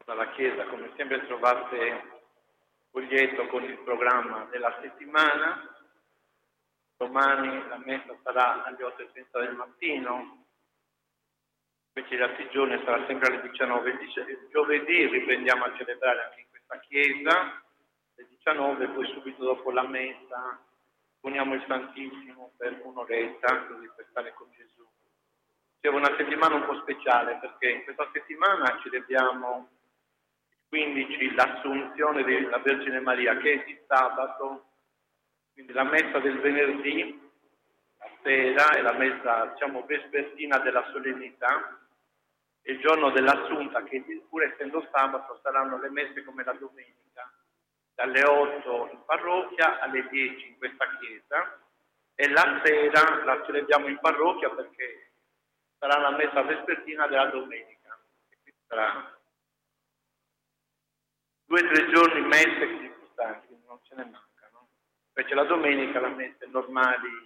dalla Chiesa, come sempre trovate foglietto con il programma della settimana. Domani la messa sarà alle 8:30 del mattino, invece gli altri giorni sarà sempre alle 19. Il giovedì riprendiamo a celebrare anche in questa chiesa, alle 19, poi subito dopo la messa poniamo il Santissimo per un'oretta, così per stare con Gesù. C'è una settimana un po' speciale, perché in questa settimana celebriamo il 15 l'Assunzione della Vergine Maria, che è di sabato, quindi la messa del venerdì, la sera, è la messa, diciamo, vespertina della solennità, e il giorno dell'Assunta, che pur essendo sabato, saranno le messe come la domenica, dalle 8 in parrocchia alle 10 in questa chiesa, e la sera la celebriamo in parrocchia perché sarà la messa vespertina della domenica. E quindi sarà 2 o 3 giorni messe importanti, quindi non ce ne mancano. Invece la domenica la messe normali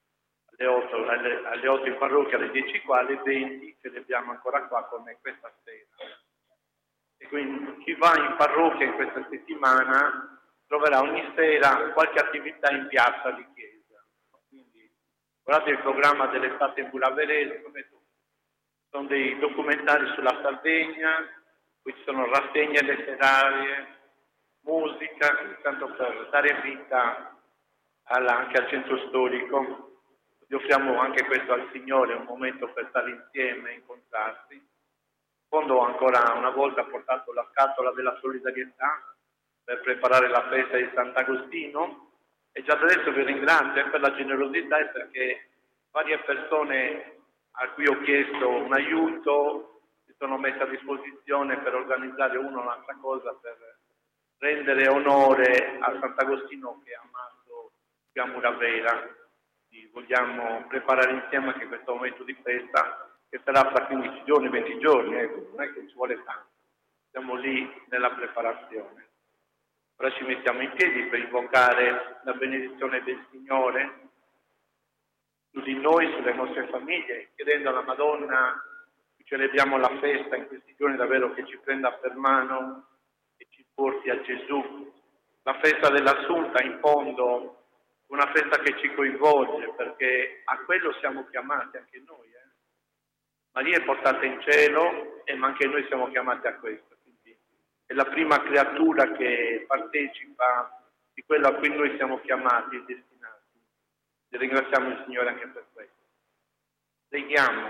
alle 8 in parrocchia, alle 10 qua, alle 20 celebriamo ancora qua come questa sera. E quindi chi va in parrocchia in questa settimana troverà ogni sera qualche attività in piazza di chiesa. Quindi guardate il programma dell'estate in Bulaverese, come tu. Sono dei documentari sulla Sardegna, poi ci sono rassegne letterarie, musica, tanto per dare vita anche al centro storico. Gli offriamo anche questo al Signore, un momento per stare insieme e incontrarsi. In fondo ancora una volta ha portato la scatola della solidarietà per preparare la festa di Sant'Agostino, e già da adesso vi ringrazio per la generosità e perché varie persone a cui ho chiesto un aiuto si sono messe a disposizione per organizzare una o un'altra cosa per rendere onore a Sant'Agostino che ha amato Piamura Vera. Vogliamo preparare insieme anche questo momento di festa che sarà fra 15 giorni, 20 giorni, non è che ci vuole tanto, siamo lì nella preparazione. Ora ci mettiamo in piedi per invocare la benedizione del Signore su di noi, sulle nostre famiglie, chiedendo alla Madonna che celebriamo la festa in questi giorni davvero che ci prenda per mano e ci porti a Gesù. La festa dell'Assunta in fondo una festa che ci coinvolge, perché a quello siamo chiamati anche noi. Maria è portata in cielo, ma anche noi siamo chiamati a questo. Quindi è la prima creatura che partecipa di quello a cui noi siamo chiamati e destinati. E ringraziamo il Signore anche per questo. Preghiamo.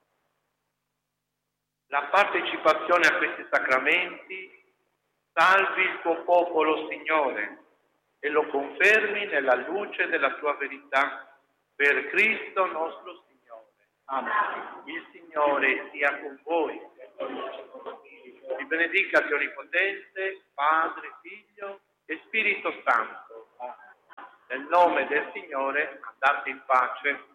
La partecipazione a questi sacramenti salvi il tuo popolo, Signore, e lo confermi nella luce della tua verità, per Cristo nostro Signore. Amen. Il Signore sia con voi. Vi benedica Dio Onnipotente, Padre, Figlio e Spirito Santo. Nel nome del Signore andate in pace.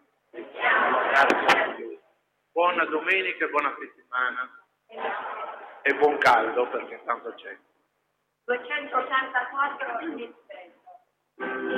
Buona domenica e buona settimana. E buon caldo perché tanto c'è. 284 in dispensa.